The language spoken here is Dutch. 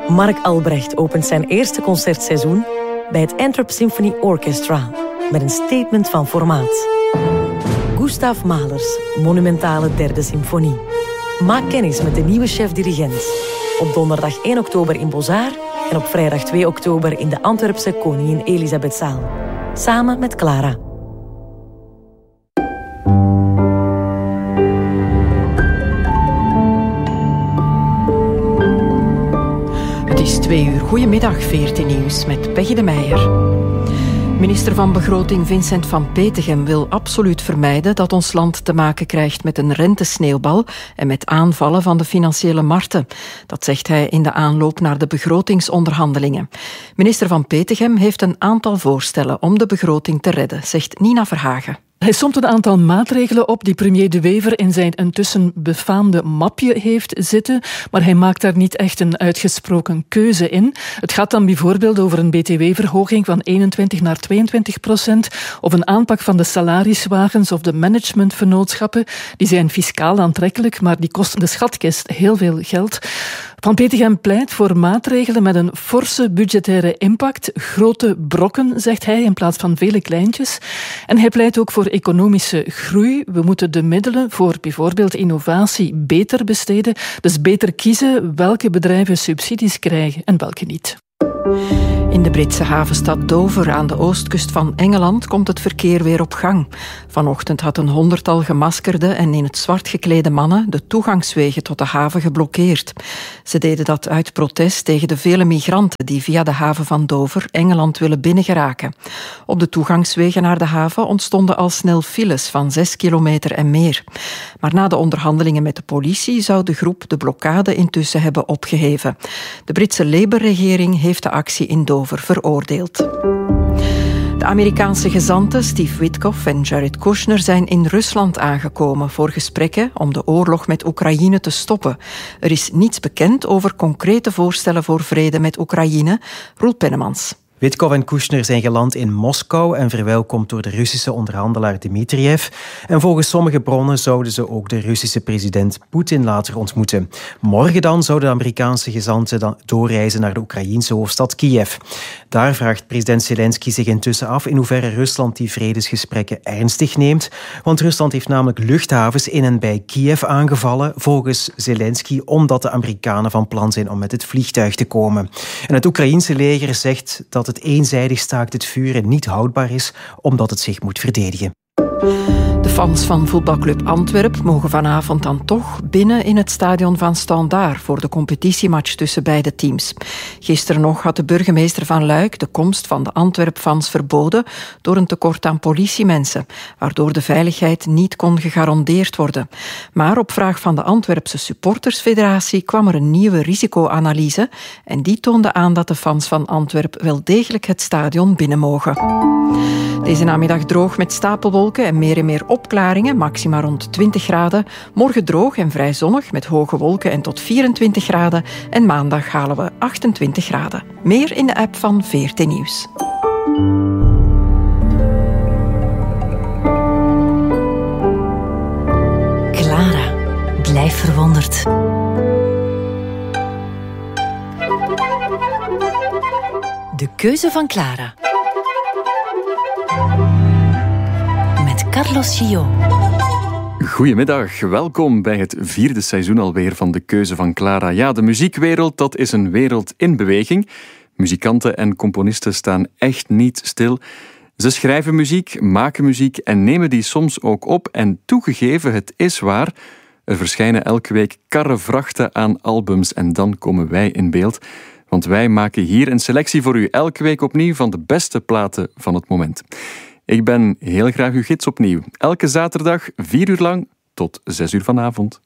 Mark Albrecht opent zijn eerste concertseizoen bij het Antwerp Symphony Orchestra met een statement van formaat. Gustav Mahlers monumentale derde symfonie. Maak kennis met de nieuwe chef-dirigent. Op donderdag 1 oktober in Bozar en op vrijdag 2 oktober in de Antwerpse Koningin Elisabethzaal. Samen met Clara. Het is 2 uur. Goedemiddag, VRT Nieuws met Peggy de Meijer. Minister van Begroting Vincent van Petegem wil absoluut vermijden dat ons land te maken krijgt met een rentesneeuwbal en met aanvallen van de financiële markten. Dat zegt hij in de aanloop naar de begrotingsonderhandelingen. Minister van Petegem heeft een aantal voorstellen om de begroting te redden, zegt Nina Verhagen. Hij somt een aantal maatregelen op die premier De Wever in zijn intussen befaamde mapje heeft zitten, maar hij maakt daar niet echt een uitgesproken keuze in. Het gaat dan bijvoorbeeld over een btw-verhoging van 21 naar 22%, of een aanpak van de salariswagens of de managementvernootschappen. Die zijn fiscaal aantrekkelijk, maar die kosten de schatkist heel veel geld. Van Petegem pleit voor maatregelen met een forse budgettaire impact. Grote brokken, zegt hij, in plaats van vele kleintjes. En hij pleit ook voor economische groei. We moeten de middelen voor bijvoorbeeld innovatie beter besteden. Dus beter kiezen welke bedrijven subsidies krijgen en welke niet. In de Britse havenstad Dover aan de oostkust van Engeland komt het verkeer weer op gang. Vanochtend had een 100-tal gemaskerde en in het zwart geklede mannen de toegangswegen tot de haven geblokkeerd. Ze deden dat uit protest tegen de vele migranten die via de haven van Dover Engeland willen binnengeraken. Op de toegangswegen naar de haven ontstonden al snel files van 6 kilometer en meer. Maar na de onderhandelingen met de politie zou de groep de blokkade intussen hebben opgeheven. De Britse Labour-regering heeft de actie in Dover veroordeeld. De Amerikaanse gezanten Steve Witkoff en Jared Kushner zijn in Rusland aangekomen voor gesprekken om de oorlog met Oekraïne te stoppen. Er is niets bekend over concrete voorstellen voor vrede met Oekraïne. Roel Pennemans. Witkoff en Kushner zijn geland in Moskou en verwelkomd door de Russische onderhandelaar Dmitriev. En volgens sommige bronnen zouden ze ook de Russische president Poetin later ontmoeten. Morgen dan zouden de Amerikaanse gezanten dan doorreizen naar de Oekraïense hoofdstad Kiev. Daar vraagt president Zelensky zich intussen af in hoeverre Rusland die vredesgesprekken ernstig neemt. Want Rusland heeft namelijk luchthavens in en bij Kiev aangevallen, volgens Zelensky, omdat de Amerikanen van plan zijn om met het vliegtuig te komen. En het Oekraïense leger zegt dat het eenzijdig staakt het vuren niet houdbaar is, omdat het zich moet verdedigen. De fans van voetbalclub Antwerp mogen vanavond dan toch binnen in het stadion van Standaard voor de competitiematch tussen beide teams. Gisteren nog had de burgemeester van Luik de komst van de Antwerp-fans verboden door een tekort aan politiemensen, waardoor de veiligheid niet kon gegarandeerd worden. Maar op vraag van de Antwerpse supportersfederatie kwam er een nieuwe risicoanalyse en die toonde aan dat de fans van Antwerp wel degelijk het stadion binnen mogen. Deze namiddag droog met stapelwolken en meer opklaringen, maxima rond 20 graden. Morgen droog en vrij zonnig met hoge wolken en tot 24 graden. En maandag halen we 28 graden. Meer in de app van VRT Nieuws. Clara, blijf verwonderd. De keuze van Clara. Carlos Gio. Goedemiddag, welkom bij het 4e seizoen alweer van De Keuze van Clara. Ja, de muziekwereld, dat is een wereld in beweging. Muzikanten en componisten staan echt niet stil. Ze schrijven muziek, maken muziek en nemen die soms ook op. En toegegeven, het is waar, er verschijnen elke week karrevrachten aan albums en dan komen wij in beeld. Want wij maken hier een selectie voor u elke week opnieuw van de beste platen van het moment. Ik ben heel graag uw gids opnieuw. Elke zaterdag 4 uur lang tot 6 uur vanavond.